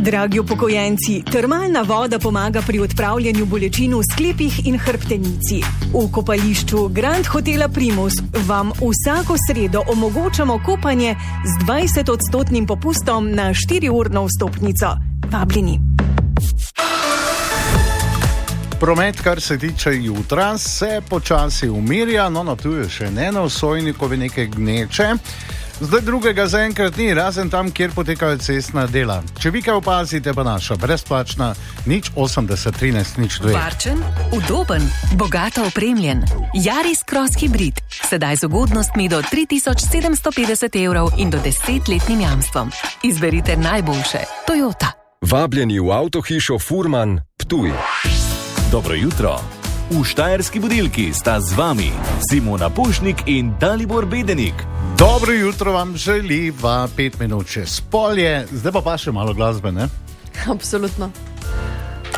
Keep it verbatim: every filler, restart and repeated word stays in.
Dragi upokojenci, termalna voda pomaga pri odpravljanju bolečin v sklepih in hrbtenici. V kopališču Grand Hotela Primus vam vsako sredo omogočamo kopanje z dvajset odstotnim popustom na štiriurno vstopnico. Vabljeni. Promet, kar se tiče jutra, se počasi umirja, no na tu je še ne na Osojnikovi neke gneče. Zdaj drugega zaenkrat ni, razen tam, kjer potekajo cestna dela. Če vi kaj opazite, pa naša brezplačna nič osemdeset trinajst nič dve. Varčen, udoben, bogato opremljen. Yaris Cross Hybrid. Sedaj z ugodnostmi do tri tisoč sedemsto petdeset evrov in do desetletnim jamstvom. Izberite najboljše. Toyota. Vabljeni v avtohišo Furman, Ptuj. Dobro jutro. V Štajerski budilki sta z vami Simona Pušnik in Dalibor Bedenik. Dobro jutro vam želi v pet minut čez polje. Zdaj pa pa še malo glasbe, ne? Absolutno.